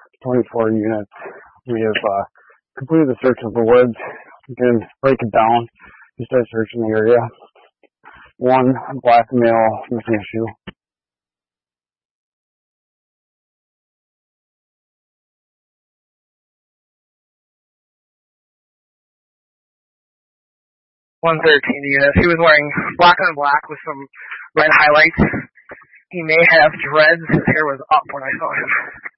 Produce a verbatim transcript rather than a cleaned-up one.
twenty-four units. We have uh, completed the search of the woods. We can break it down. We start searching the area. One black male missing shoe. one thirteen units. He was wearing black on black with some red highlights. He may have dreads. His hair was up when I saw him.